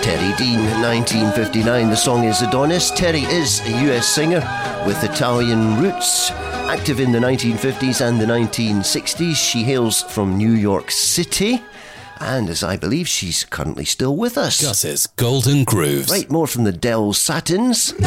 Terry Dean, 1959. The song is Adonis. Terry is a US singer with Italian roots, active in the 1950s and the 1960s. She hails from New York City, and as I believe, she's currently still with us. Gus's Golden Grooves. Right, more from the Del Satins.